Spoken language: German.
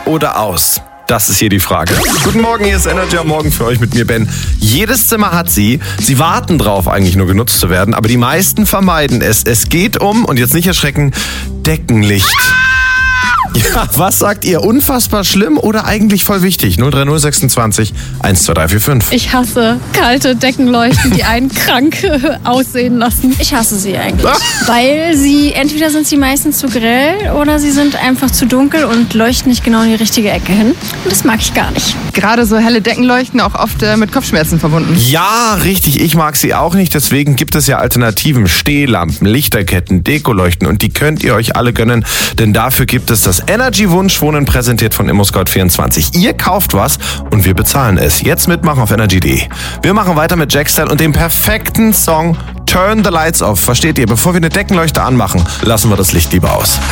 oder aus? Das ist hier die Frage. Guten Morgen, hier ist Energy am Morgen für euch mit mir, Ben. Jedes Zimmer hat sie. Sie warten drauf, eigentlich nur genutzt zu werden, aber die meisten vermeiden es. Es geht um, und jetzt nicht erschrecken, Deckenlicht. Ja, was sagt ihr? Unfassbar schlimm oder eigentlich voll wichtig? 03026 12345. Ich hasse kalte Deckenleuchten, die einen krank aussehen lassen. Ich hasse sie eigentlich. Weil entweder sind sie meistens zu grell oder sie sind einfach zu dunkel und leuchten nicht genau in die richtige Ecke hin. Und das mag ich gar nicht. Gerade so helle Deckenleuchten auch oft mit Kopfschmerzen verbunden. Ja, richtig. Ich mag sie auch nicht. Deswegen gibt es ja Alternativen. Stehlampen, Lichterketten, Dekoleuchten. Und die könnt ihr euch alle gönnen. Denn dafür gibt es das Energy Wunschwohnen, präsentiert von ImmoScout24. Ihr kauft was und wir bezahlen es. Jetzt mitmachen auf energy.de. Wir machen weiter mit Jackstyle und dem perfekten Song Turn the Lights Off. Versteht ihr? Bevor wir eine Deckenleuchte anmachen, lassen wir das Licht lieber aus.